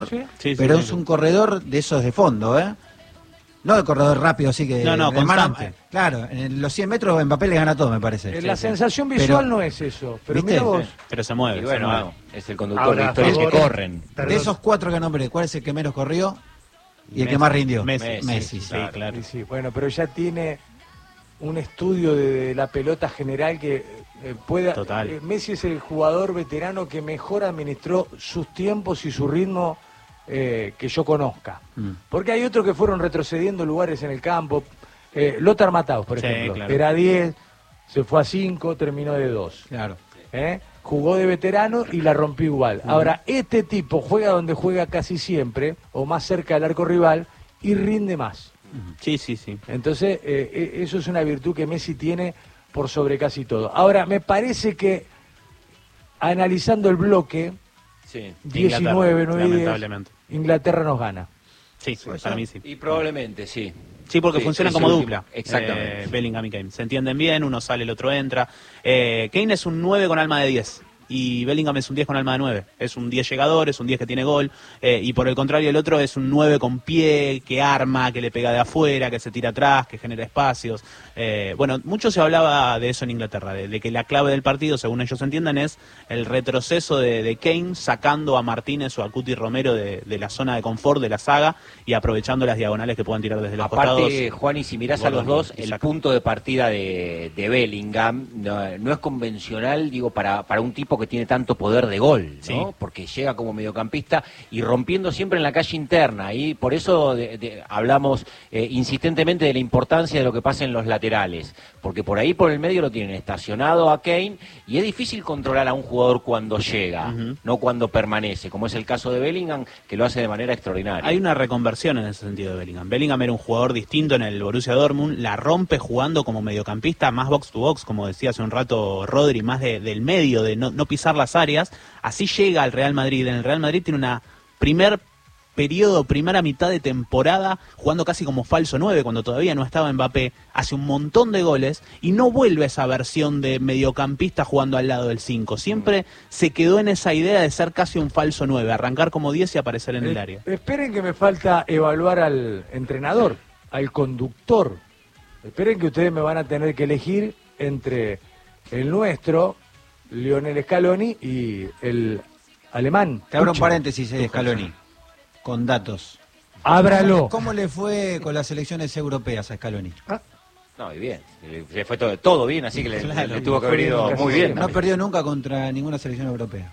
pero es un corredor de esos de fondo, ¿eh? No de corredor rápido, así que... No, constante. Claro, en los 100 metros Mbappé le gana todo, me parece. La sensación visual no es eso, pero mira vos... Pero se mueve. Y bueno, es el conductor de historias que corren. De esos 4 que nombré, ¿cuál es el que menos corrió y el que más rindió? Messi, sí, claro. Sí, bueno, pero ya tiene un estudio de la pelota general que pueda... Total. Messi es el jugador veterano que mejor administró sus tiempos y su ritmo que yo conozca. Porque hay otros que fueron retrocediendo lugares en el campo. Lothar Matthaus, por ejemplo, claro. Era 10, se fue a 5, terminó de 2. Claro. Jugó de veterano y la rompió igual. Ahora, este tipo juega donde juega casi siempre, o más cerca del arco rival, y rinde más. Sí. Entonces, eso es una virtud que Messi tiene por sobre casi todo. Ahora, me parece que, analizando el bloque, 19, 9 y 10, Inglaterra nos gana. Sí, para mí sí. Y probablemente, sí. Sí, porque funcionan como dupla. Exactamente. Bellingham y Kane. Se entienden bien, uno sale, el otro entra. Kane es un 9 con alma de 10. Y Bellingham es un 10 con alma de 9. Es un 10 llegador, es un 10 que tiene gol. Y por el contrario, el otro es un 9 con pie, que arma, que le pega de afuera, que se tira atrás, que genera espacios. Bueno, mucho se hablaba de eso en Inglaterra, de que la clave del partido, según ellos entiendan, es el retroceso de Kane, sacando a Martínez o a Cuti Romero de la zona de confort de la saga y aprovechando las diagonales que puedan tirar desde los costados. Aparte, Juan, y si mirás a los dos, el punto de partida de Bellingham no es convencional, digo, para un tipo que tiene tanto poder de gol, ¿no? Sí. Porque llega como mediocampista y rompiendo siempre en la calle interna, y por eso hablamos insistentemente de la importancia de lo que pasa en los laterales, porque por ahí por el medio lo tienen estacionado a Kane y es difícil controlar a un jugador cuando llega, no cuando permanece, como es el caso de Bellingham, que lo hace de manera extraordinaria. Hay una reconversión en ese sentido de Bellingham. Bellingham era un jugador distinto en el Borussia Dortmund, la rompe jugando como mediocampista, más box to box, como decía hace un rato Rodri, más del medio, de no pisar las áreas. Así llega al Real Madrid. En el Real Madrid tiene una primera mitad de temporada jugando casi como falso 9, cuando todavía no estaba Mbappé, hace un montón de goles y no vuelve a esa versión de mediocampista jugando al lado del 5. Siempre se quedó en esa idea de ser casi un falso 9, arrancar como 10 y aparecer en el área. Esperen que me falta evaluar al entrenador, al conductor. Esperen que ustedes me van a tener que elegir entre el nuestro, Lionel Scaloni, y el alemán. Te abro un paréntesis, Scaloni, con datos. Ábralo. ¿Cómo le fue con las selecciones europeas a Scaloni? No, y bien, le fue todo bien, así que le tuvo que haber ido muy bien. No perdió nunca contra ninguna selección europea.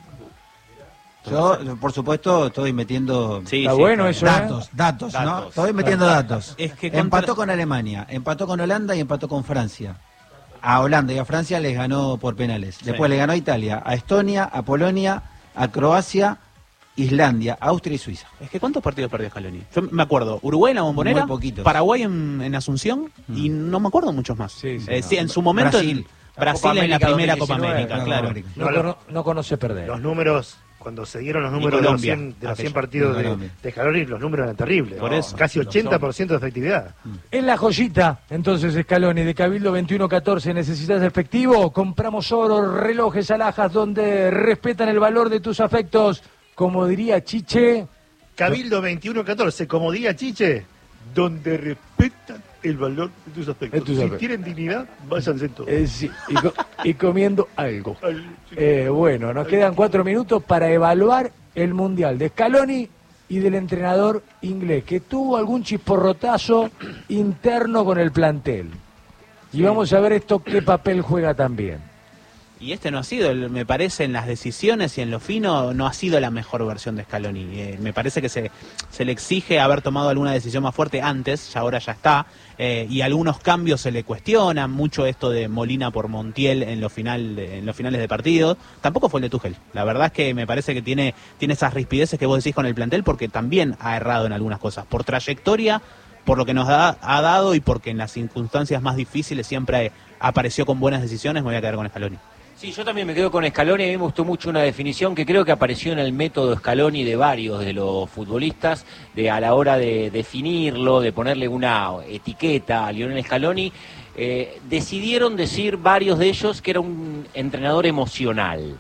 Yo, por supuesto, estoy metiendo datos, ¿no? Estoy metiendo datos. Es que empató con Alemania, empató con Holanda y empató con Francia. A Holanda y a Francia les ganó por penales. Después le ganó a Italia, a Estonia, a Polonia, a Croacia, Islandia, Austria y Suiza. Es que ¿cuántos partidos perdió Scaloni? Yo me acuerdo, Uruguay en la Bombonera, Paraguay en Asunción y no me acuerdo muchos más. Sí, en su momento Brasil en la primera Copa América, claro. No conoce perder. Los números, cuando se dieron los números de los 100 partidos de Scaloni, los números eran terribles. Por eso. Casi 80% de efectividad. En la joyita, entonces, Scaloni, de Cabildo 2114, ¿necesitas efectivo? Compramos oro, relojes, alhajas, donde respetan el valor de tus afectos. Como diría Chiche... Cabildo 2114, como diría Chiche, donde respetan el valor de tus aspectos. Si tienen dignidad, váyanse todos. Sí, y comiendo algo. Bueno, nos quedan 4 minutos para evaluar el Mundial de Scaloni y del entrenador inglés, que tuvo algún chisporrotazo interno con el plantel. Y vamos a ver esto qué papel juega también. Y no ha sido, me parece, en las decisiones y en lo fino, no ha sido la mejor versión de Scaloni. Me parece que se le exige haber tomado alguna decisión más fuerte antes, ya ahora ya está, y algunos cambios se le cuestionan, mucho esto de Molina por Montiel en los finales de partido. Tampoco fue el de Tuchel. La verdad es que me parece que tiene esas rispideces que vos decís con el plantel, porque también ha errado en algunas cosas. Por trayectoria, por lo que nos ha dado y porque en las circunstancias más difíciles siempre apareció con buenas decisiones, me voy a quedar con Scaloni. Sí, yo también me quedo con Scaloni. A mí me gustó mucho una definición que creo que apareció en el método Scaloni de varios de los futbolistas, a la hora de definirlo, de ponerle una etiqueta a Lionel Scaloni. Decidieron decir varios de ellos que era un entrenador emocional.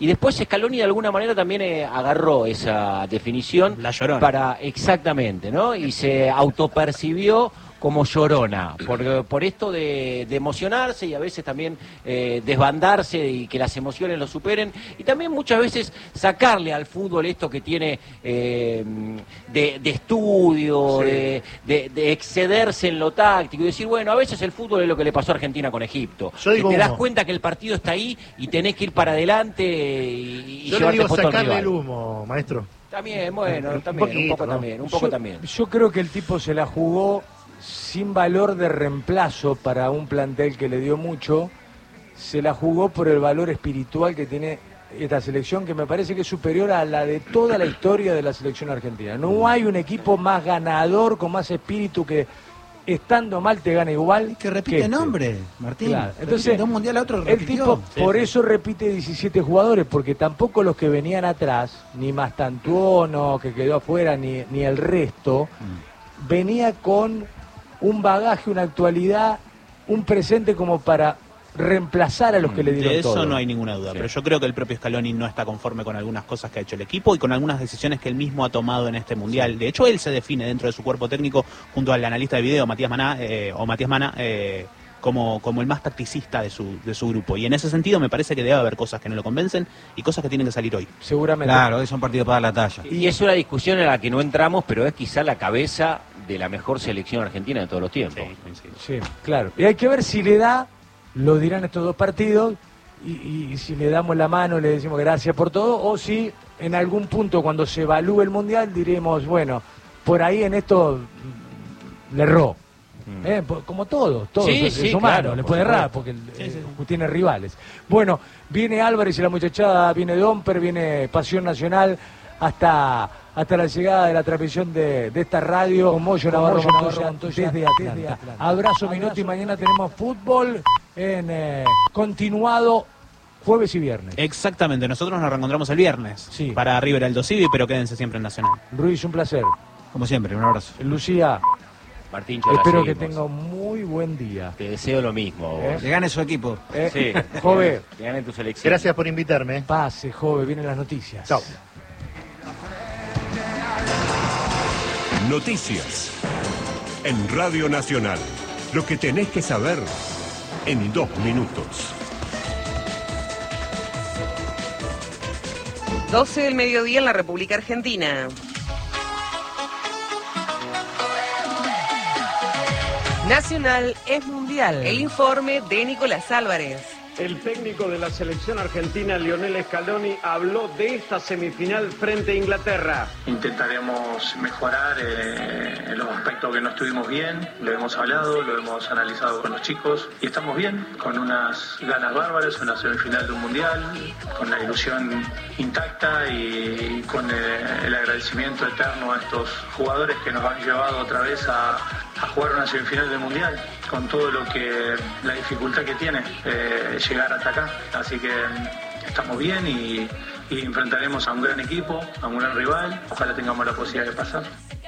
Y después Scaloni de alguna manera también agarró esa definición. La Llorona. Exactamente, ¿no? Y se autopercibió como llorona, por esto de emocionarse y a veces también desbandarse y que las emociones lo superen, y también muchas veces sacarle al fútbol esto que tiene de estudio, sí, de excederse en lo táctico y decir, bueno, a veces el fútbol es lo que le pasó a Argentina con Egipto. Que te das cuenta que el partido está ahí y tenés que ir para adelante y yo le digo sacarle el humo, maestro. También, bueno, también, un poco también. Yo creo que el tipo se la jugó sin valor de reemplazo para un plantel que le dio mucho, se la jugó por el valor espiritual que tiene esta selección, que me parece que es superior a la de toda la historia de la selección argentina. No hay un equipo más ganador, con más espíritu, que estando mal te gana igual. Que repite nombre, Martín. Claro. Entonces, de un mundial a otro el repitió. tipo por eso repite 17 jugadores, porque tampoco los que venían atrás, ni Mastantuono, que quedó afuera, ni el resto, venía con un bagaje, una actualidad, un presente como para reemplazar a los que le dieron todo. De eso no hay ninguna duda, sí. Pero yo creo que el propio Scaloni no está conforme con algunas cosas que ha hecho el equipo y con algunas decisiones que él mismo ha tomado en este mundial. De hecho, él se define dentro de su cuerpo técnico junto al analista de video Matías Mana, como el más tacticista de su grupo. Y en ese sentido me parece que debe haber cosas que no lo convencen y cosas que tienen que salir hoy. Seguramente. Claro, hoy es un partido para dar la talla. Y es una discusión en la que no entramos, pero es quizá la cabeza de la mejor selección argentina de todos los tiempos. Sí, claro. Y hay que ver si le da, lo dirán estos dos partidos, y si le damos la mano, le decimos gracias por todo, o si en algún punto cuando se evalúe el mundial diremos, bueno, por ahí en esto le erró. Como todos sí, es humano, claro, le puede errar porque tiene rivales. Bueno, viene Álvarez y la muchachada, viene Domper, viene Pasión Nacional, hasta la llegada de la transmisión de esta radio con Moyo Navarro Montoya desde Atlanta. Abrazo Minotti, mañana tenemos fútbol en continuado jueves y viernes. Exactamente, nosotros nos reencontramos el viernes para River Aldo Civi, pero quédense siempre en Nacional. Ruiz, un placer. Como siempre, un abrazo. Lucía, Martín, espero que tenga un muy buen día. Te deseo lo mismo. Le gane su equipo. Sí. Jove. Que gane tu selección. Gracias por invitarme. Pase, Jove, vienen las noticias. Chao. Noticias en Radio Nacional. Lo que tenés que saber en 2 minutos. 12 del mediodía en la República Argentina. Nacional es mundial. El informe de Nicolás Álvarez. El técnico de la selección argentina, Lionel Scaloni, habló de esta semifinal frente a Inglaterra. Intentaremos mejorar en los aspectos que no estuvimos bien, lo hemos hablado, lo hemos analizado con los chicos y estamos bien, con unas ganas bárbaras, una semifinal de un mundial, con la ilusión intacta y con el agradecimiento eterno a estos jugadores que nos han llevado otra vez a jugar una semifinal del mundial, con todo lo que la dificultad que tiene llegar hasta acá. Así que estamos bien y enfrentaremos a un gran equipo, a un gran rival. Ojalá tengamos la posibilidad de pasar.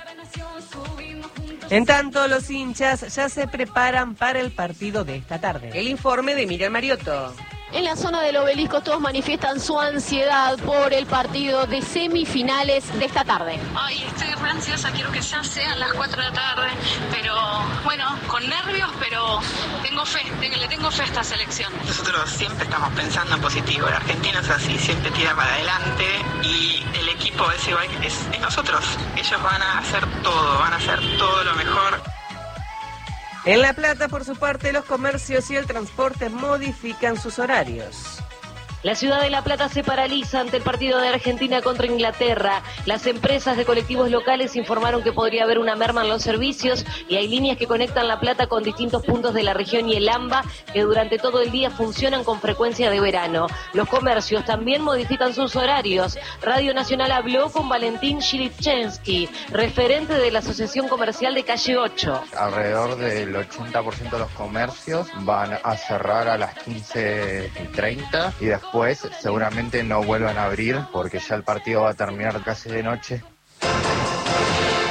En tanto, los hinchas ya se preparan para el partido de esta tarde. El informe de Miriam Mariotto. En la zona del obelisco todos manifiestan su ansiedad por el partido de semifinales de esta tarde. Ay, estoy re ansiosa, quiero que ya sean las 4 de la tarde, pero bueno, con nervios, pero tengo fe, le tengo fe a esta selección. Nosotros siempre estamos pensando en positivo, el argentino es así, siempre tira para adelante y el equipo es igual, es nosotros. Ellos van a hacer todo lo mejor. En La Plata, por su parte, los comercios y el transporte modifican sus horarios. La ciudad de La Plata se paraliza ante el partido de Argentina contra Inglaterra. Las empresas de colectivos locales informaron que podría haber una merma en los servicios y hay líneas que conectan La Plata con distintos puntos de la región y el AMBA que durante todo el día funcionan con frecuencia de verano. Los comercios también modifican sus horarios. Radio Nacional habló con Valentín Shilipchensky, referente de la Asociación Comercial de Calle 8. Alrededor del 80% de los comercios van a cerrar a las 15:30 y después seguramente no vuelvan a abrir porque ya el partido va a terminar casi de noche.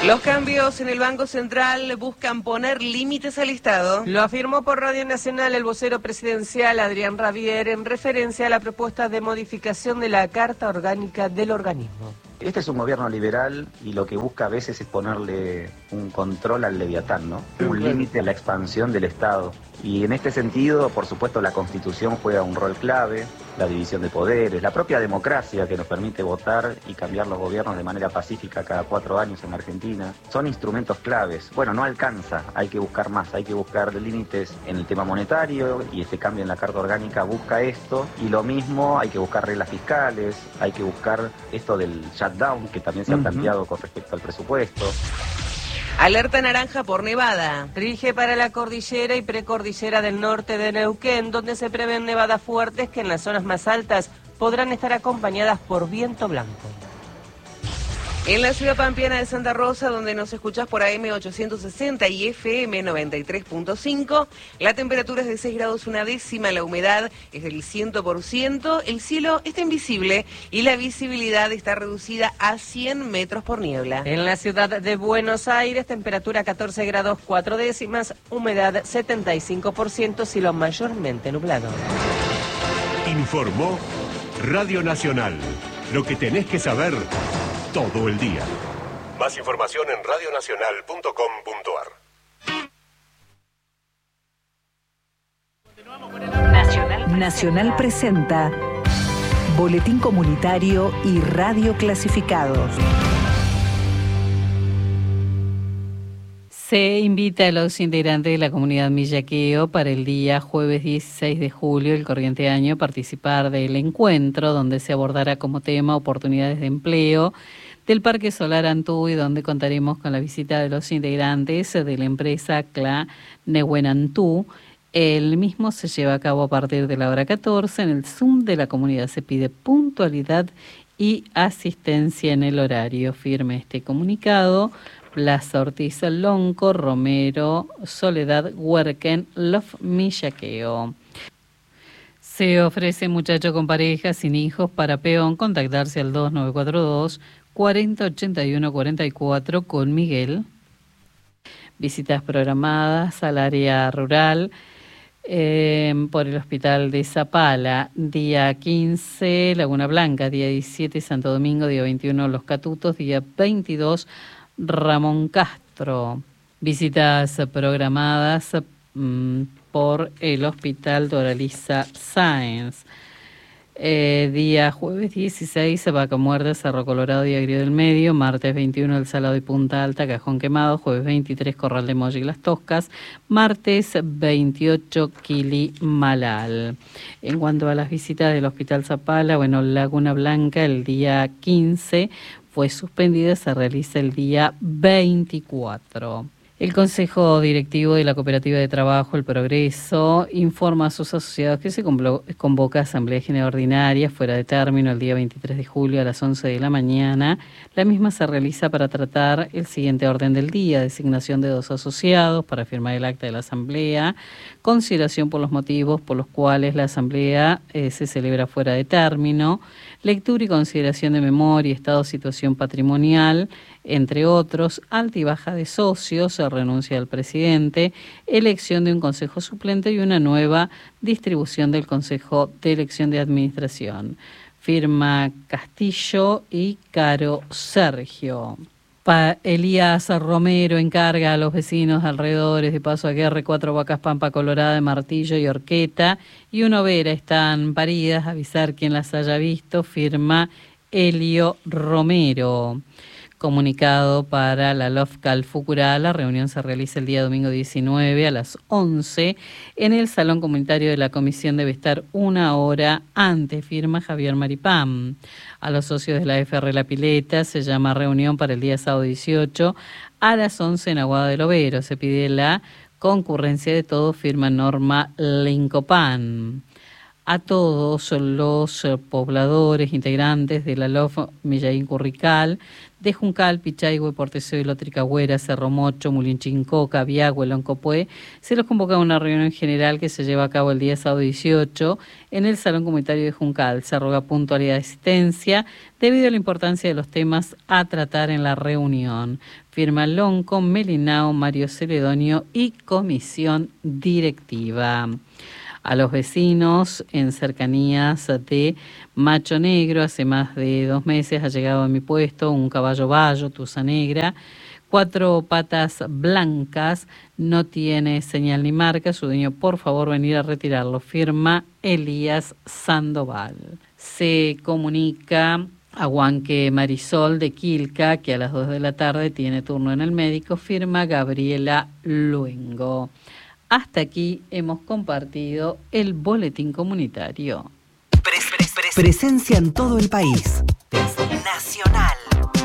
Los cambios en el Banco Central buscan poner límites al Estado. Lo afirmó por Radio Nacional el vocero presidencial Adrián Rabier en referencia a la propuesta de modificación de la Carta Orgánica del organismo. Este es un gobierno liberal y lo que busca a veces es ponerle un control al leviatán, ¿no? Un límite a la expansión del Estado. Y en este sentido, por supuesto, la Constitución juega un rol clave, la división de poderes, la propia democracia que nos permite votar y cambiar los gobiernos de manera pacífica cada 4 años en Argentina. Son instrumentos claves. Bueno, no alcanza, hay que buscar más, hay que buscar límites en el tema monetario y este cambio en la Carta Orgánica busca esto. Y lo mismo, hay que buscar reglas fiscales, hay que buscar esto del shutdown que también se ha planteado con respecto al presupuesto. Alerta naranja por nevada. Rige para la cordillera y precordillera del norte de Neuquén, donde se prevén nevadas fuertes que en las zonas más altas podrán estar acompañadas por viento blanco. En la ciudad pampeana de Santa Rosa, donde nos escuchás por AM 860 y FM 93.5, la temperatura es de 6 grados una décima, la humedad es del 100%, el cielo está invisible y la visibilidad está reducida a 100 metros por niebla. En la ciudad de Buenos Aires, temperatura 14 grados 4 décimas, humedad 75%, cielo mayormente nublado. Informó Radio Nacional. Lo que tenés que saber todo el día. Más información en radionacional.com.ar. Nacional presenta Boletín Comunitario y Radio Clasificados. Se invita a los integrantes de la comunidad Millaqueo para el día jueves 16 de julio, el corriente año, participar del encuentro donde se abordará como tema oportunidades de empleo del Parque Solar Antuy, donde contaremos con la visita de los integrantes de la empresa CLA Nehuenantú. El mismo se lleva a cabo a partir de la hora 14 en el Zoom de la comunidad. Se pide puntualidad y asistencia en el horario. Firme este comunicado Plaza Ortiz Lonco, Romero, Soledad, Huerquen, Love Millaqueo. Se ofrece muchacho con pareja, sin hijos, para peón, contactarse al 2942 4081 44 con Miguel. Visitas programadas al área rural por el Hospital de Zapala, día 15 Laguna Blanca, día 17 Santo Domingo, día 21 Los Catutos, día 22 Ramón Castro. Visitas programadas por el Hospital Doraliza Sáenz. Día jueves 16, Vaca Muerta, Cerro Colorado y Agrio del Medio. Martes 21, El Salado y Punta Alta, Cajón Quemado. Jueves 23, Corral de Molle y Las Toscas. Martes 28, Quili Malal. En cuanto a las visitas del Hospital Zapala, Laguna Blanca, el día 15 fue suspendida, se realiza el día 24. El Consejo Directivo de la Cooperativa de Trabajo El Progreso informa a sus asociados que se convoca a Asamblea General Ordinaria fuera de término el día 23 de julio a las 11 de la mañana. La misma se realiza para tratar el siguiente orden del día: designación de 2 asociados para firmar el acta de la Asamblea, consideración por los motivos por los cuales la Asamblea se celebra fuera de término, lectura y consideración de memoria, estado, situación patrimonial, entre otros, alta y baja de socios, renuncia del presidente, elección de un consejo suplente y una nueva distribución del consejo de elección de administración. Firma Castillo y Caro Sergio. Elías Romero encarga a los vecinos de alrededores de Paso Aguirre, 4 vacas Pampa Colorada de Martillo y Horqueta y una overa están paridas, avisar quien las haya visto. Firma Elio Romero. Comunicado para la Lofcal Fucurá, la reunión se realiza el día domingo 19 a las 11 en el Salón Comunitario de la Comisión. Debe estar 1 hora antes. Firma Javier Maripán. A los socios de la FR La Pileta se llama reunión para el día sábado 18 a las 11 en Aguada del Overo. Se pide la concurrencia de todos. Firma Norma Lincopan. a todos los pobladores, integrantes de la LOF Millaín Currical, de Juncal, Pichaihue, Portezuelo, Tricagüera, Cerro Mocho, Mulinchincó, Cabiagüe, Loncopué, se los convoca a una reunión general que se lleva a cabo el día sábado 18 en el Salón Comunitario de Juncal. Se roga puntualidad de asistencia debido a la importancia de los temas a tratar en la reunión. Firma Lonco, Melinao, Mario Celedonio y comisión directiva. A los vecinos en cercanías de Macho Negro, hace más de 2 meses ha llegado a mi puesto un caballo bayo, tusa negra, 4 patas blancas, no tiene señal ni marca, su dueño por favor venir a retirarlo. Firma Elías Sandoval. Se comunica a Huanque Marisol de Quilca, que a las 2 de la tarde tiene turno en el médico. Firma Gabriela Luengo. Hasta aquí hemos compartido el boletín comunitario. Presencia en todo el país. Nacional.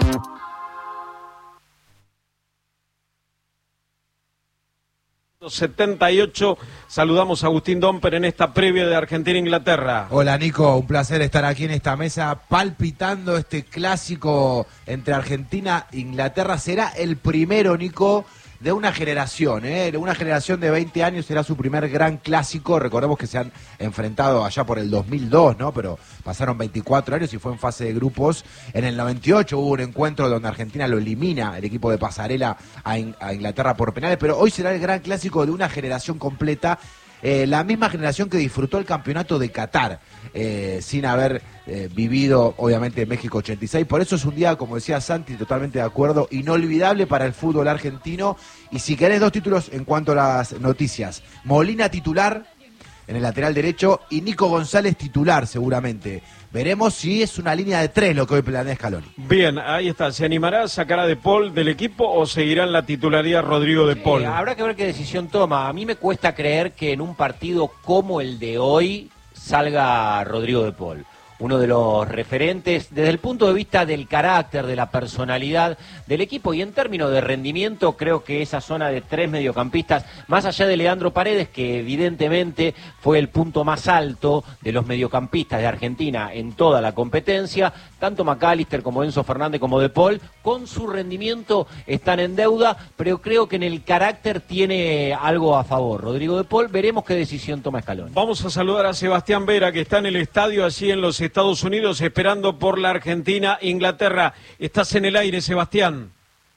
...78, saludamos a Agustín Domper en esta previa de Argentina-Inglaterra. Hola Nico, un placer estar aquí en esta mesa palpitando este clásico entre Argentina e Inglaterra. Será el primero, Nico, de una generación, una generación de 20 años, será su primer gran clásico. Recordemos que se han enfrentado allá por el 2002, ¿no? Pero pasaron 24 años y fue en fase de grupos. En el 98 hubo un encuentro donde Argentina lo elimina, el equipo de Pasarela, a Inglaterra por penales, pero hoy será el gran clásico de una generación completa. La misma generación que disfrutó el campeonato de Qatar, sin haber vivido, obviamente, México 86. Por eso es un día, como decía Santi, totalmente de acuerdo, inolvidable para el fútbol argentino. Y si querés 2 títulos en cuanto a las noticias: Molina titular en el lateral derecho y Nico González titular seguramente. Veremos si es una línea de 3 lo que hoy planea Scaloni. Bien, ahí está. ¿Se animará a sacar a De Paul del equipo o seguirá en la titularidad Rodrigo De Paul? Habrá que ver qué decisión toma. A mí me cuesta creer que en un partido como el de hoy salga Rodrigo De Paul. Uno de los referentes desde el punto de vista del carácter, de la personalidad del equipo, y en términos de rendimiento creo que esa zona de 3 mediocampistas, más allá de Leandro Paredes, que evidentemente fue el punto más alto de los mediocampistas de Argentina en toda la competencia, tanto McAllister como Enzo Fernández como De Paul, con su rendimiento están en deuda, pero creo que en el carácter tiene algo a favor Rodrigo De Paul. Veremos qué decisión toma Scaloni. Vamos a saludar a Sebastián Vera, que está en el estadio allí en los Estados Unidos esperando por la Argentina-Inglaterra. Estás en el aire, Sebastián.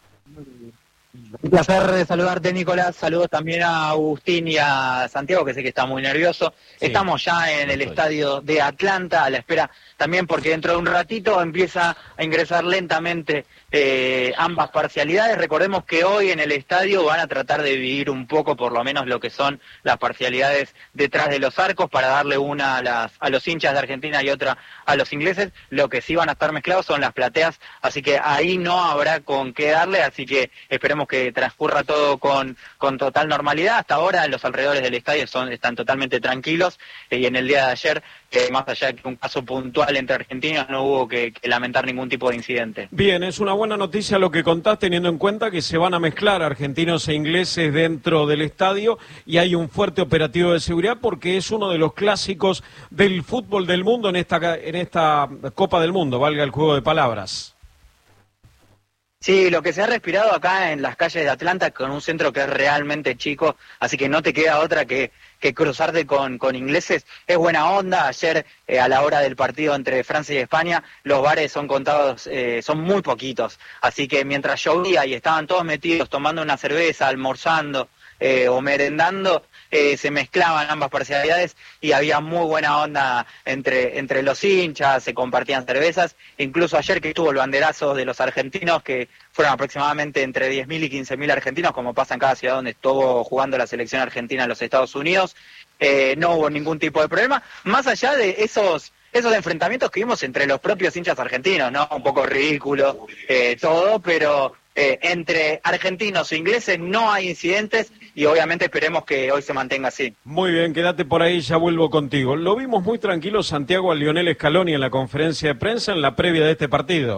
Un placer de saludarte, Nicolás. Saludos también a Agustín y a Santiago, que sé que está muy nervioso. Sí, estamos ya en el estadio de Atlanta, a la espera también porque dentro de un ratito empieza a ingresar lentamente ambas parcialidades. Recordemos que hoy en el estadio van a tratar de dividir un poco, por lo menos, lo que son las parcialidades detrás de los arcos, para darle una a los hinchas de Argentina y otra a los ingleses. Lo que sí van a estar mezclados son las plateas, así que ahí no habrá con qué darle, así que esperemos que transcurra todo con total normalidad. Hasta ahora los alrededores del estadio están totalmente tranquilos, y en el día de ayer, más allá de un caso puntual entre argentinos, no hubo que lamentar ningún tipo de incidente. Bien, es una buena noticia lo que contás, teniendo en cuenta que se van a mezclar argentinos e ingleses dentro del estadio y hay un fuerte operativo de seguridad, porque es uno de los clásicos del fútbol del mundo en esta Copa del Mundo, valga el juego de palabras. Sí, lo que se ha respirado acá en las calles de Atlanta, con un centro que es realmente chico, así que no te queda otra que cruzarte con ingleses, es buena onda. Ayer, a la hora del partido entre Francia y España, los bares son contados, son muy poquitos, así que mientras llovía y estaban todos metidos tomando una cerveza, almorzando o merendando, se mezclaban ambas parcialidades y había muy buena onda entre los hinchas, se compartían cervezas. Incluso ayer, que estuvo el banderazo de los argentinos, que fueron aproximadamente entre 10.000 y 15.000 argentinos, como pasa en cada ciudad donde estuvo jugando la selección argentina en los Estados Unidos, no hubo ningún tipo de problema, más allá de esos enfrentamientos que vimos entre los propios hinchas argentinos, ¿no? Un poco ridículo todo, pero entre argentinos e ingleses no hay incidentes, y obviamente esperemos que hoy se mantenga así. Muy bien, quédate por ahí, ya vuelvo contigo. Lo vimos muy tranquilo, Santiago, a Lionel Scaloni en la conferencia de prensa en la previa de este partido.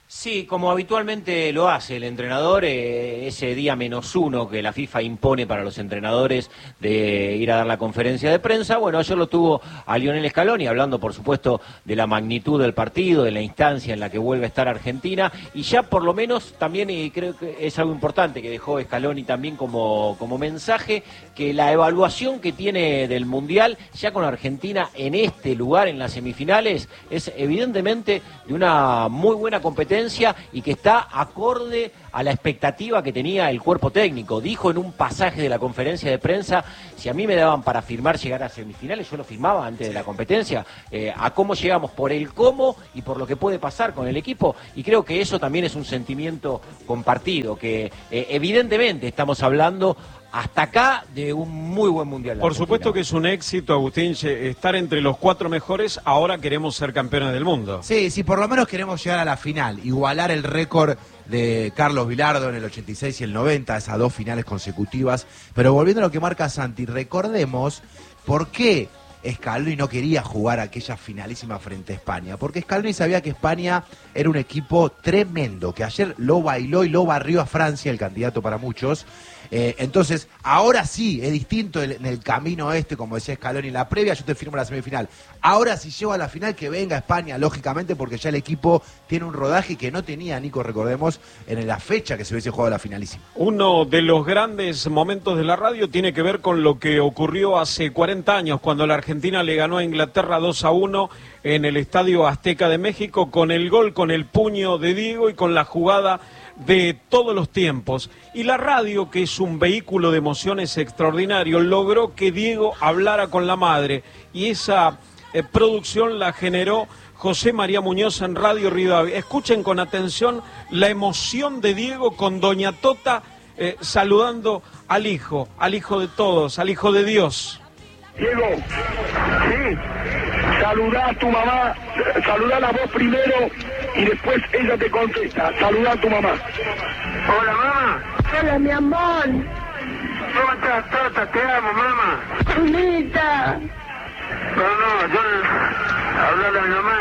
Sí, como habitualmente lo hace el entrenador, ese día -1 que la FIFA impone para los entrenadores de ir a dar la conferencia de prensa. Bueno, ayer lo tuvo a Lionel Scaloni, hablando por supuesto de la magnitud del partido, de la instancia en la que vuelve a estar Argentina, y ya por lo menos también, y creo que es algo importante que dejó Scaloni también como mensaje, que la evaluación que tiene del Mundial, ya con Argentina en este lugar, en las semifinales, es evidentemente de una muy buena competencia y que está acorde a la expectativa que tenía el cuerpo técnico. Dijo en un pasaje de la conferencia de prensa, si a mí me daban para firmar llegar a semifinales, yo lo firmaba antes de la competencia, a cómo llegamos, por el cómo y por lo que puede pasar con el equipo, y creo que eso también es un sentimiento compartido, que evidentemente estamos hablando hasta acá de un muy buen Mundial. Por supuesto que es un éxito, Agustín, estar entre los 4 mejores. Ahora queremos ser campeones del mundo. Sí, por lo menos queremos llegar a la final, igualar el récord de Carlos Bilardo en el 86 y el 90, esas 2 finales consecutivas. Pero volviendo a lo que marca Santi, recordemos por qué Scaloni no quería jugar aquella finalísima frente a España, porque Scaloni sabía que España era un equipo tremendo, que ayer lo bailó y lo barrió a Francia, el candidato para muchos. Entonces, ahora sí, es distinto en el camino como decía Scaloni en la previa, yo te firmo la semifinal. Ahora si llego a la final, que venga España, lógicamente, porque ya el equipo tiene un rodaje que no tenía, Nico, recordemos, en la fecha que se hubiese jugado la finalísima. Uno de los grandes momentos de la radio tiene que ver con lo que ocurrió hace 40 años, cuando la Argentina le ganó a Inglaterra 2-1 en el Estadio Azteca de México, con el gol, con el puño de Diego y con la jugada de todos los tiempos. Y la radio, que es un vehículo de emociones extraordinario, logró que Diego hablara con la madre, y esa producción la generó José María Muñoz en Radio Rivadavia. Escuchen con atención la emoción de Diego con doña Tota saludando al hijo de todos, al hijo de Dios. Diego, sí, saludá a tu mamá, saludala vos primero y después ella te contesta. Saludá a tu mamá. Hola, mamá. Hola, mi amor. ¿Cómo estás, Tota? Te amo, mamá. Bonita. No, yo hablarle a mi mamá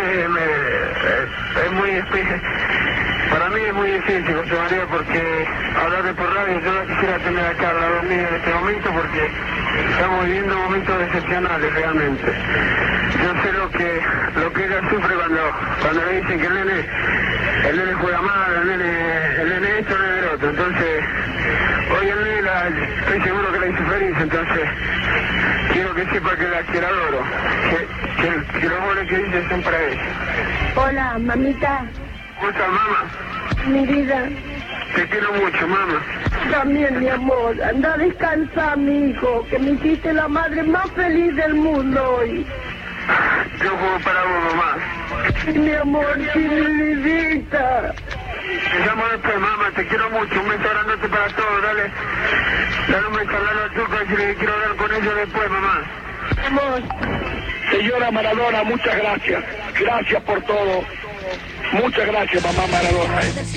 es muy especial. Para mí es muy difícil, José María, porque hablarle por radio, yo no quisiera tener acá a la dormida en este momento, porque estamos viviendo momentos excepcionales realmente. Yo sé lo que ella sufre cuando le dicen que el nene juega mal, el nene esto, el nene otro. Entonces, hoy el nene estoy seguro que la hizo feliz, entonces quiero que sepa que la adoro, que los goles que dice son para ella. Hola, mamita. ¿Cómo estás, mamá? Mi vida. Te quiero mucho, mamá. También, mi amor. Anda a descansar, mi hijo, que me hiciste la madre más feliz del mundo hoy. Yo juego para vos, mamá. Sí, mi amor, sí, mi vidita. Te llamo después, mamá, te quiero mucho. Un beso grandote para todos, dale un beso al Tuco y le quiero hablar con ellos después, mamá. Amor. Señora Maradona, muchas gracias. Gracias por todo. Muchas gracias, mamá Maradona.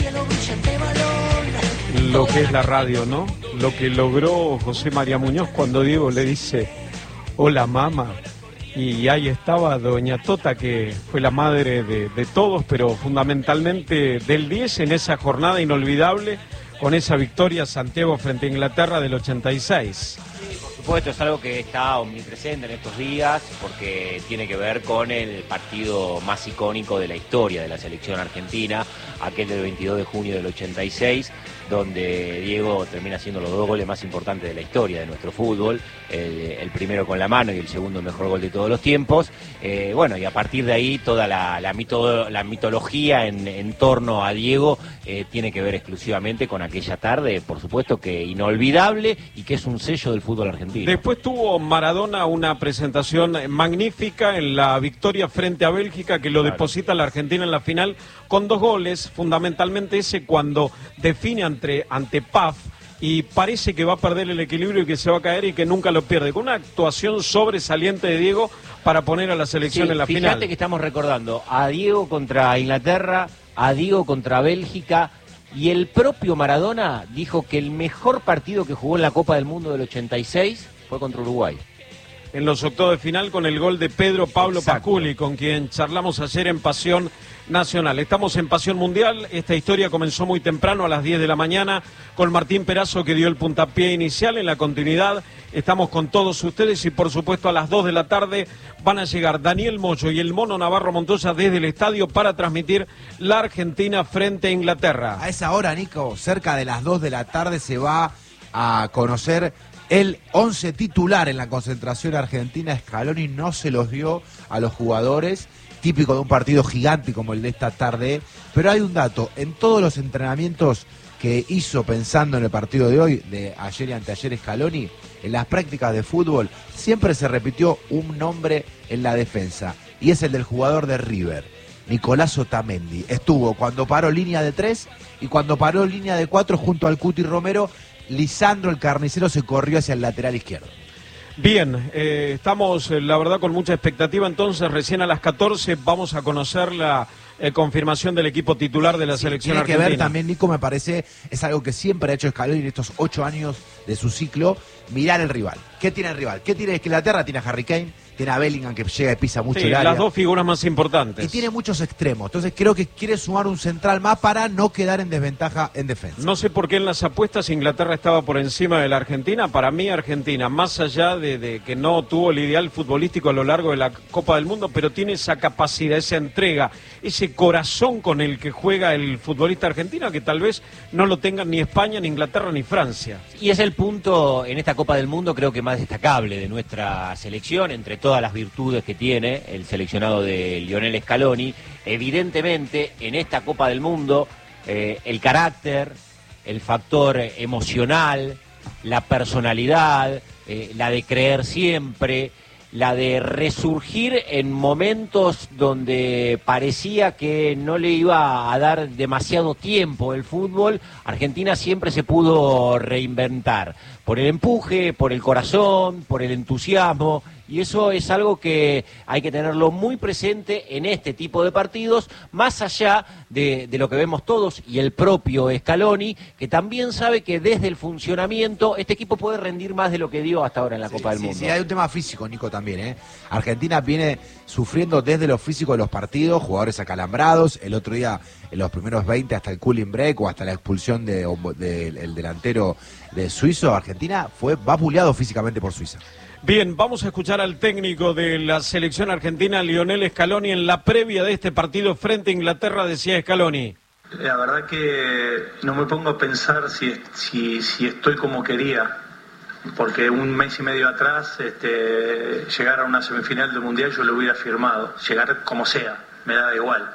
Lo que es la radio, ¿no? Lo que logró José María Muñoz cuando Diego le dice, hola, mamá. Y ahí estaba doña Tota, que fue la madre de todos, pero fundamentalmente del 10 en esa jornada inolvidable, con esa victoria Santiago frente a Inglaterra del 86. Por supuesto, es algo que está omnipresente en estos días, porque tiene que ver con el partido más icónico de la historia de la selección argentina, aquel del 22 de junio del 86, donde Diego termina haciendo los 2 goles más importantes de la historia de nuestro fútbol, el primero con la mano y el segundo mejor gol de todos los tiempos. Bueno, y a partir de ahí toda la mitología en torno a Diego tiene que ver exclusivamente con aquella tarde, por supuesto que inolvidable, y que es un sello del fútbol argentino. Después tuvo Maradona una presentación magnífica en la victoria frente a Bélgica, que lo deposita la Argentina en la final con 2 goles, fundamentalmente ese cuando define ante Paf, y parece que va a perder el equilibrio y que se va a caer, y que nunca lo pierde, con una actuación sobresaliente de Diego para poner a la selección en la final. Fíjate que estamos recordando a Diego contra Inglaterra, a Diego contra Bélgica, y el propio Maradona dijo que el mejor partido que jugó en la Copa del Mundo del 86 fue contra Uruguay. En los octavos de final, con el gol de Pedro Pablo Pasculi, con quien charlamos ayer en Pasión nacional. Estamos en Pasión Mundial. Esta historia comenzó muy temprano, a las 10 de la mañana, con Martín Perazo, que dio el puntapié inicial. En la continuidad estamos con todos ustedes y, por supuesto, a las 2 de la tarde van a llegar Daniel Moyo y el Mono Navarro Montoya desde el estadio para transmitir la Argentina frente a Inglaterra. A esa hora, Nico, cerca de las 2 de la tarde se va a conocer el 11 titular en la concentración argentina. Scaloni no se los dio a los jugadores, típico de un partido gigante como el de esta tarde. Pero hay un dato, en todos los entrenamientos que hizo pensando en el partido de hoy, de ayer y anteayer Scaloni, en las prácticas de fútbol, siempre se repitió un nombre en la defensa, y es el del jugador de River, Nicolás Otamendi. Estuvo cuando paró línea de 3 y cuando paró línea de 4 junto al Cuti Romero. Lisandro, el carnicero, se corrió hacia el lateral izquierdo. Bien, estamos, la verdad, con mucha expectativa. Entonces, recién a las 14 vamos a conocer la confirmación del equipo titular de la selección argentina. Tiene que ver también, Nico, me parece, es algo que siempre ha hecho Scaloni en estos 8 años de su ciclo, mirar el rival. ¿Qué tiene el rival? ¿Qué tiene Inglaterra? Tiene a Harry Kane, tiene a Bellingham, que llega y pisa mucho el área. Las dos figuras más importantes. Y tiene muchos extremos. Entonces creo que quiere sumar un central más para no quedar en desventaja en defensa. No sé por qué en las apuestas Inglaterra estaba por encima de la Argentina. Para mí Argentina, más allá de que no tuvo el ideal futbolístico a lo largo de la Copa del Mundo, pero tiene esa capacidad, esa entrega, ese corazón con el que juega el futbolista argentino, que tal vez no lo tengan ni España, ni Inglaterra, ni Francia. Y es el punto en esta Copa del Mundo, creo que más destacable de nuestra selección, entre todas las virtudes que tiene el seleccionado de Lionel Scaloni. Evidentemente, en esta Copa del Mundo, el carácter, el factor emocional, la personalidad, la de creer siempre, la de resurgir en momentos donde parecía que no le iba a dar demasiado tiempo el fútbol, Argentina siempre se pudo reinventar, por el empuje, por el corazón, por el entusiasmo, y eso es algo que hay que tenerlo muy presente en este tipo de partidos, más allá de lo que vemos todos y el propio Scaloni, que también sabe que desde el funcionamiento este equipo puede rendir más de lo que dio hasta ahora en la Copa del Mundo. Sí, hay un tema físico, Nico, también, ¿eh? Argentina viene sufriendo desde lo físico de los partidos, jugadores acalambrados, el otro día en los primeros 20 hasta el cooling break o hasta la expulsión del delantero de suizo. Argentina fue vapuleado físicamente por Suiza. Bien, vamos a escuchar al técnico de la selección argentina, Lionel Scaloni, en la previa de este partido frente a Inglaterra. Decía Scaloni: la verdad que no me pongo a pensar si estoy como quería, porque un mes y medio atrás llegar a una semifinal del Mundial yo lo hubiera firmado, llegar como sea, me da igual.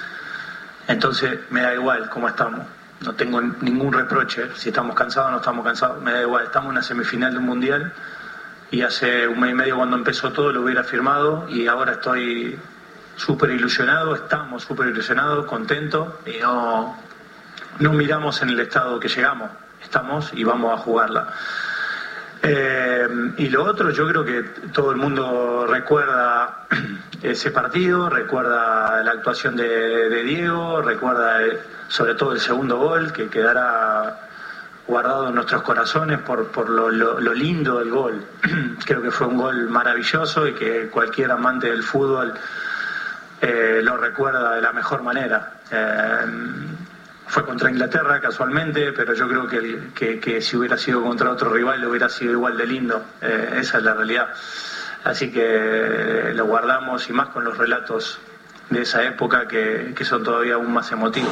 Entonces me da igual cómo estamos, no tengo ningún reproche, si estamos cansados o no estamos cansados, me da igual, estamos en una semifinal del Mundial. Y hace un mes y medio cuando empezó todo lo hubiera firmado y ahora estoy súper ilusionado, estamos súper ilusionados, contentos y no miramos en el estado que llegamos, estamos y vamos a jugarla. Y lo otro, yo creo que todo el mundo recuerda ese partido, recuerda la actuación de Diego, recuerda sobre todo el segundo gol que quedará guardado en nuestros corazones por lo lindo del gol. Creo que fue un gol maravilloso y que cualquier amante del fútbol lo recuerda de la mejor manera. Fue contra Inglaterra casualmente, pero yo creo que si hubiera sido contra otro rival hubiera sido igual de lindo. Esa es la realidad. Así que lo guardamos y más con los relatos de esa época que son todavía aún más emotivos.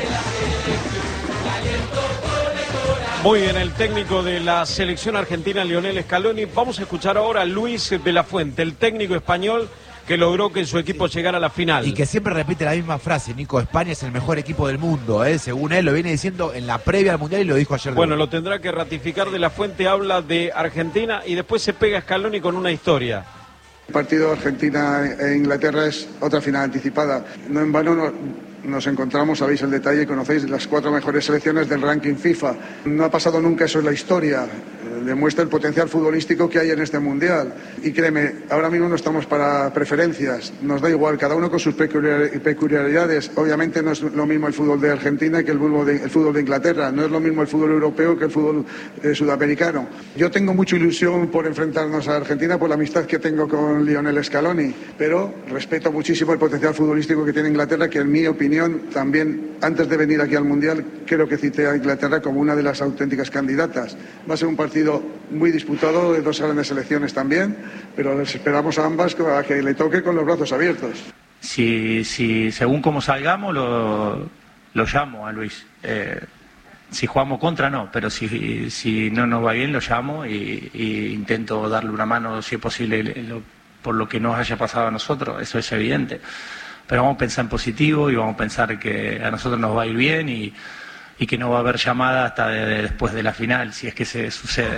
Muy bien, el técnico de la selección argentina, Lionel Scaloni. Vamos a escuchar ahora a Luis de la Fuente, el técnico español que logró que su equipo llegara a la final. Y que siempre repite la misma frase, Nico: España es el mejor equipo del mundo, según él lo viene diciendo en la previa al Mundial y lo dijo ayer. Bueno, lo tendrá que ratificar. De la Fuente habla de Argentina y después se pega Scaloni con una historia. El partido Argentina e Inglaterra es otra final anticipada. No en vano nos encontramos, sabéis el detalle, conocéis las 4 mejores selecciones del ranking FIFA. No ha pasado nunca eso en la historia. demuestra el potencial futbolístico que hay en este Mundial. Y créeme, ahora mismo no estamos para preferencias, nos da igual, cada uno con sus peculiaridades. Obviamente no es lo mismo el fútbol de Argentina que el fútbol de Inglaterra, no es lo mismo el fútbol europeo que el fútbol sudamericano. Yo tengo mucha ilusión por enfrentarnos a Argentina por la amistad que tengo con Lionel Scaloni, pero respeto muchísimo el potencial futbolístico que tiene Inglaterra, que en mi opinión también, antes de venir aquí al Mundial, creo que cité a Inglaterra como una de las auténticas candidatas. Va a ser un partido muy disputado, de dos grandes selecciones también, pero les esperamos a ambas a que le toque con los brazos abiertos. Si según cómo salgamos, lo llamo a Luis. Si jugamos contra, no, pero si no nos va bien, lo llamo y intento darle una mano, si es posible, por lo que nos haya pasado a nosotros, eso es evidente. Pero vamos a pensar en positivo y vamos a pensar que a nosotros nos va a ir bien y que no va a haber llamada hasta después de la final, si es que se sucede.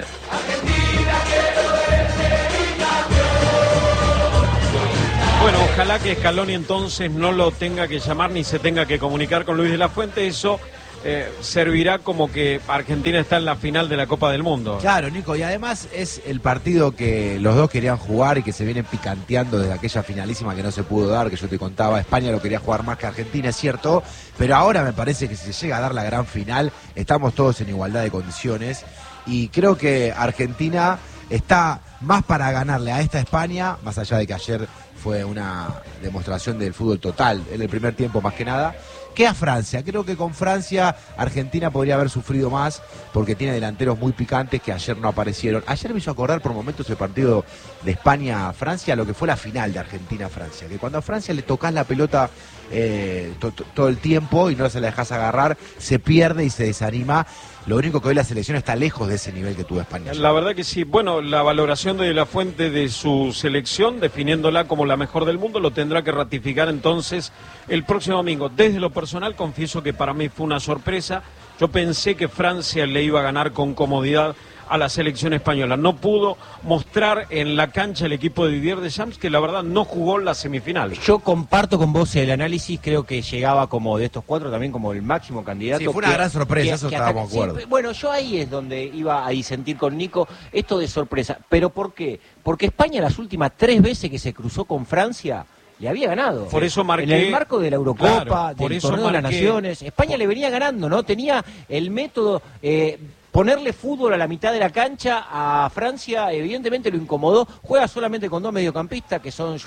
Bueno, ojalá que Scaloni entonces no lo tenga que llamar ni se tenga que comunicar con Luis de la Fuente. Eso servirá como que Argentina está en la final de la Copa del Mundo. Claro, Nico, y además es el partido que los dos querían jugar y que se vienen picanteando desde aquella finalísima que no se pudo dar, que yo te contaba. España lo quería jugar más que Argentina, es cierto, pero ahora me parece que si se llega a dar la gran final, estamos todos en igualdad de condiciones y creo que Argentina está más para ganarle a esta España, más allá de que ayer fue una demostración del fútbol total en el primer tiempo más que nada, que a Francia. Creo que con Francia Argentina podría haber sufrido más porque tiene delanteros muy picantes que ayer no aparecieron. Ayer me hizo acordar por momentos el partido de España-Francia, lo que fue la final de Argentina-Francia, que cuando a Francia le tocas la pelota todo el tiempo y no se la dejas agarrar, se pierde y se desanima. Lo único que hoy la selección está lejos de ese nivel que tuvo España. La verdad que sí. Bueno, la valoración de la Fuente de su selección, definiéndola como la mejor del mundo, lo tendrá que ratificar entonces el próximo domingo. Desde lo personal, confieso que para mí fue una sorpresa. Yo pensé que Francia le iba a ganar con comodidad a la selección española. No pudo mostrar en la cancha el equipo de Didier Deschamps, que la verdad no jugó la semifinal. Yo comparto con vos el análisis, creo que llegaba como de estos cuatro también como el máximo candidato. Sí, fue una gran sorpresa, eso estábamos de acuerdo. Sí, bueno, yo ahí es donde iba a disentir con Nico, esto de sorpresa. ¿Pero por qué? Porque España las últimas 3 veces que se cruzó con Francia le había ganado. Por eso marqué, en el marco de la Eurocopa, claro, del Torneo de las Naciones, España le venía ganando, ¿no? Tenía el método, ponerle fútbol a la mitad de la cancha a Francia, evidentemente lo incomodó. Juega solamente con 2 mediocampistas, que son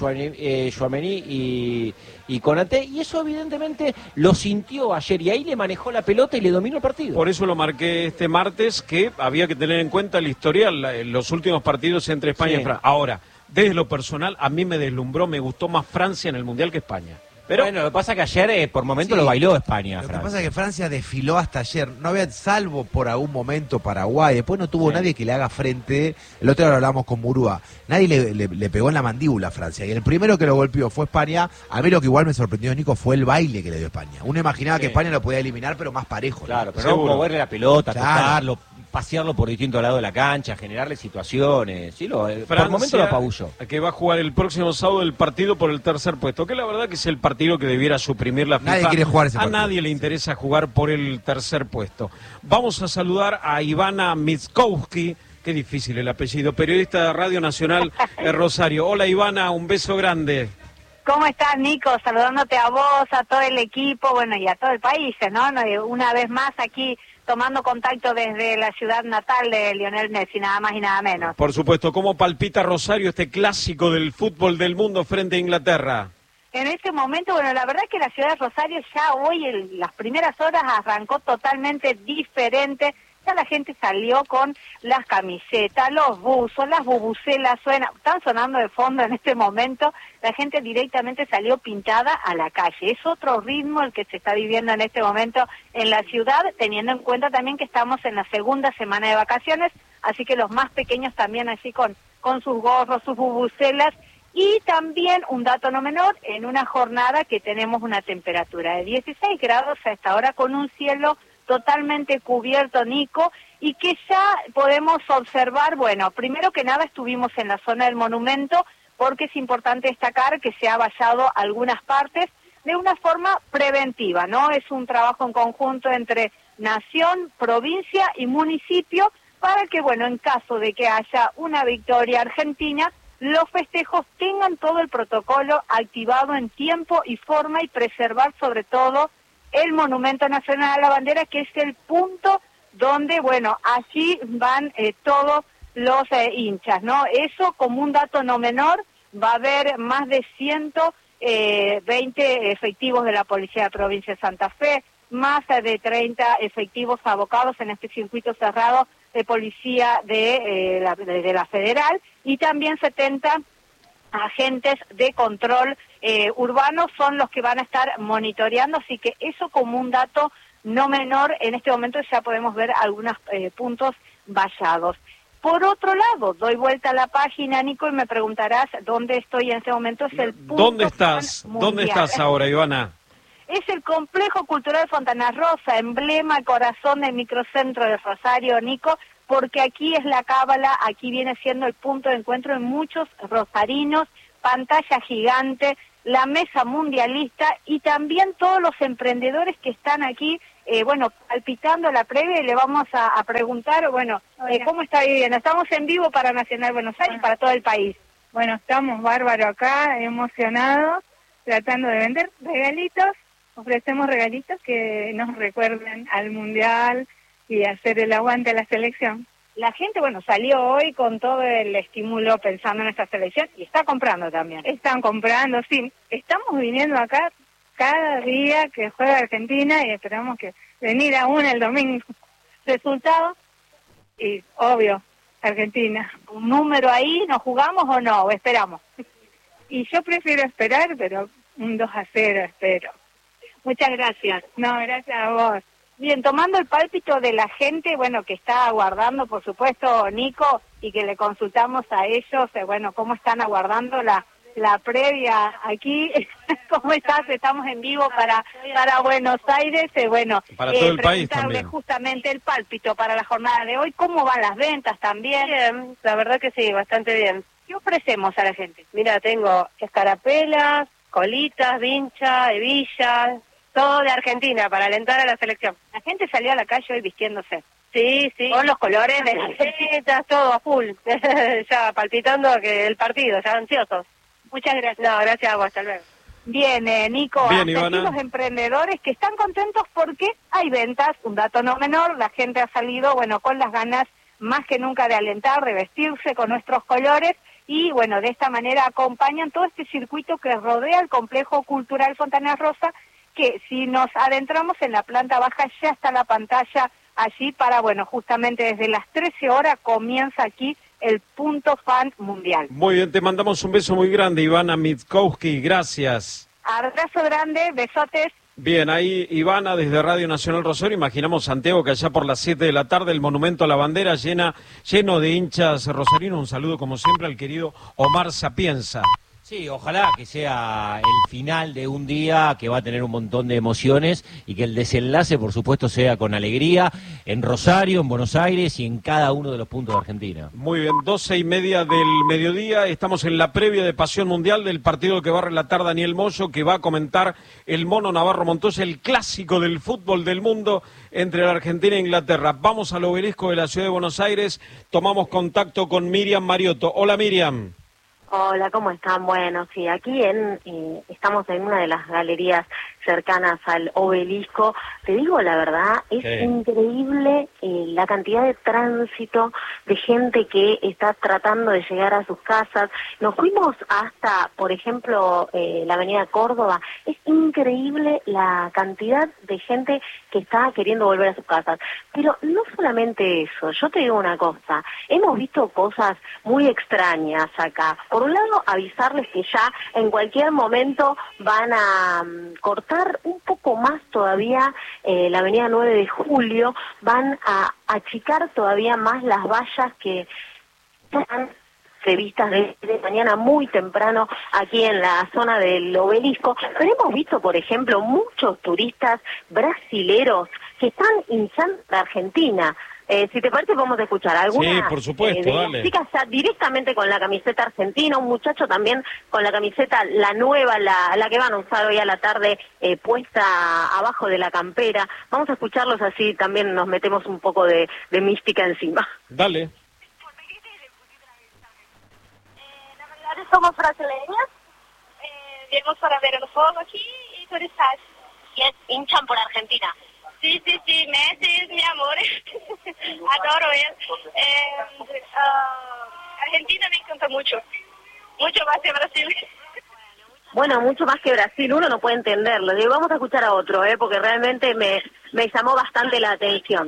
Tchouaméni y Konaté, y eso evidentemente lo sintió ayer, y ahí le manejó la pelota y le dominó el partido. Por eso lo marqué este martes, que había que tener en cuenta el historial, los últimos partidos entre España y Francia. Ahora, desde lo personal, a mí me deslumbró, me gustó más Francia en el Mundial que España. Pero bueno, lo que pasa es que ayer por momento lo bailó España. Lo que pasa es que Francia desfiló hasta ayer. No había, salvo por algún momento Paraguay. Después no tuvo nadie que le haga frente. El otro día lo hablamos con Murúa. Nadie le pegó en la mandíbula a Francia. Y el primero que lo golpeó fue España. A mí lo que igual me sorprendió, Nico, fue el baile que le dio España. Uno imaginaba que España lo podía eliminar, pero más parejo. Claro, pero no moverle la pelota, tocarlo, pasearlo por distintos lados de la cancha, generarle situaciones. Sí, por el momento lo apabulló. Que va a jugar el próximo sábado el partido por el tercer puesto, que la verdad que es el partido que debiera suprimir la FIFA. Nadie quiere jugar ese partido. A nadie le interesa jugar por el tercer puesto. Vamos a saludar a Ivana Mizkowski, qué difícil el apellido, periodista de Radio Nacional Rosario. Hola Ivana, un beso grande. ¿Cómo estás, Nico? Saludándote a vos, a todo el equipo, bueno, y a todo el país, ¿no? Una vez más aquí tomando contacto desde la ciudad natal de Lionel Messi, nada más y nada menos. Por supuesto, ¿cómo palpita Rosario este clásico del fútbol del mundo frente a Inglaterra? En este momento, bueno, la verdad es que la ciudad de Rosario ya hoy, en las primeras horas, arrancó totalmente diferente. Ya la gente salió con las camisetas, los buzos, las bubucelas, están sonando de fondo en este momento. La gente directamente salió pintada a la calle. Es otro ritmo el que se está viviendo en este momento en la ciudad, teniendo en cuenta también que estamos en la segunda semana de vacaciones, así que los más pequeños también así con sus gorros, sus bubucelas. Y también, un dato no menor, en una jornada que tenemos una temperatura de 16 grados a esta hora, con un cielo totalmente cubierto, Nico, y que ya podemos observar, bueno, primero que nada estuvimos en la zona del monumento, porque es importante destacar que se ha vallado algunas partes de una forma preventiva, ¿no? Es un trabajo en conjunto entre nación, provincia y municipio, para que, bueno, en caso de que haya una victoria argentina, los festejos tengan todo el protocolo activado en tiempo y forma y preservar sobre todo el Monumento Nacional a la Bandera, que es el punto donde, bueno, allí van todos los hinchas, ¿no? Eso como un dato no menor, va a haber más de 120 efectivos de la Policía de la Provincia de Santa Fe, más de 30 efectivos abocados en este circuito cerrado de policía de la Federal, y también 70 agentes de control urbano son los que van a estar monitoreando, así que eso como un dato no menor. En este momento ya podemos ver algunos puntos vallados. Por otro lado, doy vuelta a la página, Nico, y me preguntarás dónde estoy en este momento. Es el punto ¿Dónde estás? ¿Dónde estás ahora, Ivana? Es el Complejo Cultural Fontana Rosa, emblema, corazón del microcentro de Rosario, Nico, porque aquí es la cábala, aquí viene siendo el punto de encuentro de muchos rosarinos, pantalla gigante, la mesa mundialista y también todos los emprendedores que están aquí, bueno, palpitando la previa, y le vamos a preguntar, bueno, ¿cómo está viviendo? Estamos en vivo para Nacional Buenos Aires, para todo el país. Bueno, estamos bárbaros acá, emocionados, tratando de vender regalitos. Ofrecemos regalitos que nos recuerden al Mundial y hacer el aguante a la selección. La gente, bueno, salió hoy con todo el estímulo pensando en esta selección y está comprando también. Están comprando, sí. Estamos viniendo acá cada día que juega Argentina y esperamos que venir aún el domingo. ¿Resultado? Y obvio, Argentina. ¿Un número ahí? ¿Nos jugamos o no? ¿O esperamos? Y yo prefiero esperar, pero un 2-0 espero. Muchas gracias. No, gracias a vos. Bien, tomando el pálpito de la gente, bueno, que está aguardando, por supuesto, Nico, y que le consultamos a ellos, bueno, cómo están aguardando la previa aquí. ¿Cómo estás? Estamos en vivo para Buenos Aires, bueno, para todo el país también. Justamente el pálpito para la jornada de hoy. ¿Cómo van las ventas también? Bien, la verdad que sí, bastante bien. ¿Qué ofrecemos a la gente? Mira, tengo escarapelas, colitas, vincha, hebillas, todo de Argentina para alentar a la selección. La gente salió a la calle hoy vistiéndose. Sí, sí. Con los colores de las tetas, todo a full. Ya palpitando que el partido, ya ansiosos. Muchas gracias. No, gracias a vos, hasta luego. Bien, Nico, bien, hasta aquí los emprendedores que están contentos porque hay ventas, un dato no menor, la gente ha salido, bueno, con las ganas más que nunca de alentar, de vestirse con nuestros colores, y bueno, de esta manera acompañan todo este circuito que rodea el Complejo Cultural Fontana Rosa, que si nos adentramos en la planta baja ya está la pantalla allí para, bueno, justamente desde las 13 horas comienza aquí el punto fan mundial. Muy bien, te mandamos un beso muy grande, Ivana Mitkowski, gracias. Abrazo grande, besotes. Bien, ahí Ivana desde Radio Nacional Rosario. Imaginamos, Santiago, que allá por las 7 de la tarde el Monumento a la Bandera lleno de hinchas rosarinos. Un saludo como siempre al querido Omar Sapienza. Sí, ojalá que sea el final de un día que va a tener un montón de emociones y que el desenlace, por supuesto, sea con alegría en Rosario, en Buenos Aires y en cada uno de los puntos de Argentina. Muy bien, 12:30 del mediodía, estamos en la previa de Pasión Mundial del partido que va a relatar Daniel Moyo, que va a comentar el Mono Navarro Montoya, el clásico del fútbol del mundo entre la Argentina e Inglaterra. Vamos al obelisco de la ciudad de Buenos Aires, tomamos contacto con Miriam Mariotto. Hola, Miriam. Hola, ¿cómo están? Bueno, sí, aquí estamos en una de las galerías cercanas al obelisco. Te digo la verdad, es increíble la cantidad de tránsito, de gente que está tratando de llegar a sus casas. Nos fuimos hasta, por ejemplo, la avenida Córdoba. Es increíble la cantidad de gente que está queriendo volver a sus casas. Pero no solamente eso, yo te digo una cosa, hemos visto cosas muy extrañas acá. Por un lado, avisarles que ya en cualquier momento van a cortar un poco más todavía la avenida 9 de Julio, van a achicar todavía más las vallas que están previstas desde mañana muy temprano aquí en la zona del Obelisco, pero hemos visto, por ejemplo, muchos turistas brasileros que están hinchando a Argentina. Si te parece, vamos a escuchar alguna sí, por supuesto, de dale. las chicas ya directamente con la camiseta argentina, un muchacho también con la camiseta, la nueva, la que van a usar hoy a la tarde, puesta abajo de la campera. Vamos a escucharlos, así también nos metemos un poco de mística encima. Dale. Somos brasileñas, venimos para ver el juego aquí y turistas. Y hinchan por Argentina. Sí, Messi es mi amor, adoro él. Argentina me encanta mucho más que Brasil. Bueno, mucho más que Brasil, uno no puede entenderlo. Digo, vamos a escuchar a otro, porque realmente me llamó bastante la atención.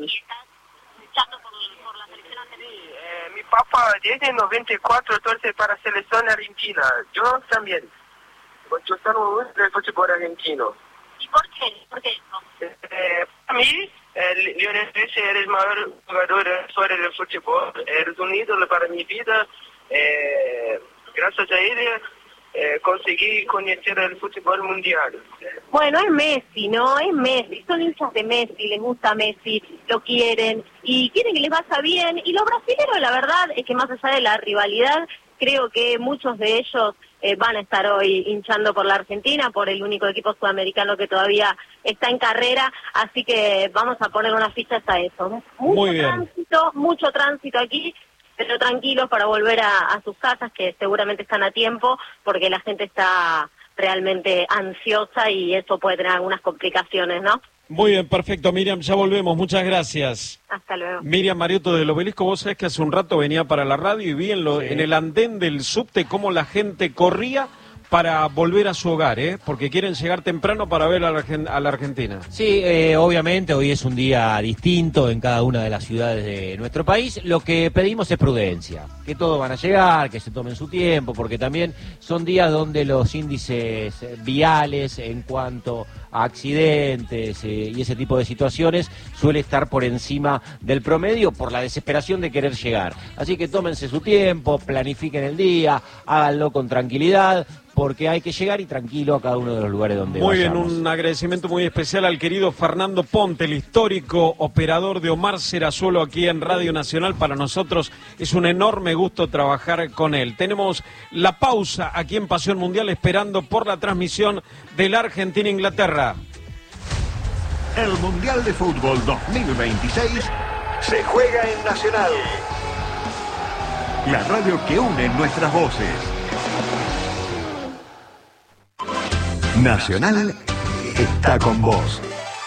Mi papá desde 94 torce para la selección argentina, yo también. Yo soy del fútbol argentino. ¿Y por qué? ¿Por qué? Para mí, Lionel Messi es el mayor jugador de la historia del fútbol. Es un ídolo para mi vida. Gracias a él conseguí conocer el fútbol mundial. Bueno, es Messi, ¿no? Es Messi. Son hinchas de Messi, les gusta Messi, lo quieren y quieren que les vaya bien. Y los brasileños, la verdad, es que más allá de la rivalidad, creo que muchos de ellos van a estar hoy hinchando por la Argentina, por el único equipo sudamericano que todavía está en carrera, así que vamos a poner unas fichas a eso. Mucho tránsito aquí, pero tranquilos para volver a sus casas, que seguramente están a tiempo, porque la gente está realmente ansiosa y eso puede tener algunas complicaciones, ¿no? Muy bien, perfecto, Miriam, ya volvemos, muchas gracias. Hasta luego. Miriam Mariotto del Obelisco, vos sabés que hace un rato venía para la radio y vi en el andén del subte cómo la gente corría para volver a su hogar, porque quieren llegar temprano para ver a la Argentina. Sí, obviamente hoy es un día distinto en cada una de las ciudades de nuestro país. Lo que pedimos es prudencia, que todos van a llegar, que se tomen su tiempo, porque también son días donde los índices viales en cuanto a accidentes y ese tipo de situaciones suele estar por encima del promedio por la desesperación de querer llegar. Así que tómense su tiempo, planifiquen el día, háganlo con tranquilidad, porque hay que llegar y tranquilo a cada uno de los lugares donde Muy vayamos. bien, un agradecimiento muy especial al querido Fernando Ponte, el histórico operador de Omar Serazuelo aquí en Radio Nacional. Para nosotros es un enorme gusto trabajar con él. Tenemos la pausa aquí en Pasión Mundial esperando por la transmisión de la Argentina-Inglaterra. El Mundial de Fútbol 2026 se juega en Nacional. La radio que une nuestras voces. Nacional está con vos.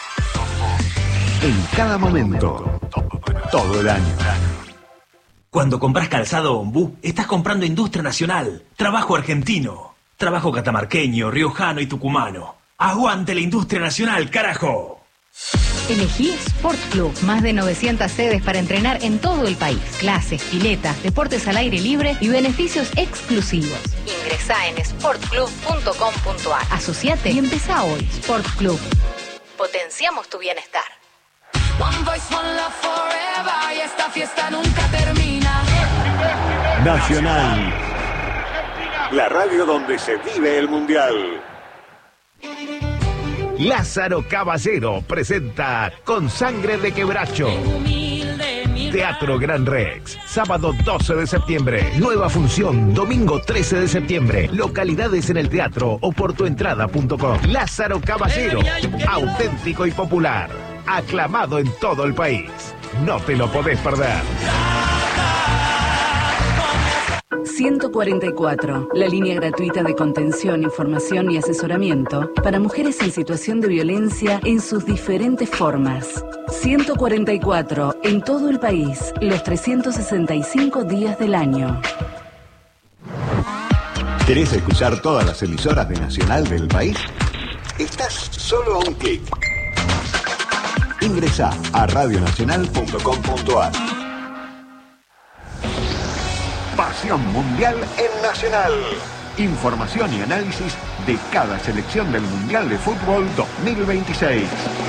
En cada momento, todo el año. Cuando compras calzado Ombú, estás comprando industria nacional, trabajo argentino, trabajo catamarqueño, riojano y tucumano. ¡Aguante la industria nacional, carajo! Elegí Sport Club, más de 900 sedes para entrenar en todo el país. Clases, piletas, deportes al aire libre y beneficios exclusivos. Ingresá en sportclub.com.ar. Asociate y empezá hoy. Sport Club. Potenciamos tu bienestar. One voice, one love forever, y esta fiesta nunca termina. Nacional. La radio donde se vive el Mundial. Lázaro Caballero presenta Con Sangre de Quebracho. Teatro Gran Rex, sábado 12 de septiembre. Nueva función, domingo 13 de septiembre. Localidades en el teatro o por tuentrada.com. Lázaro Caballero, auténtico y popular. Aclamado en todo el país. No te lo podés perder. 144, la línea gratuita de contención, información y asesoramiento para mujeres en situación de violencia en sus diferentes formas. 144, en todo el país, los 365 días del año. ¿Querés escuchar todas las emisoras de Nacional del país? Estás solo a un clic. Ingresá a radionacional.com.ar. Pasión Mundial en Nacional. Información y análisis de cada selección del Mundial de Fútbol 2026.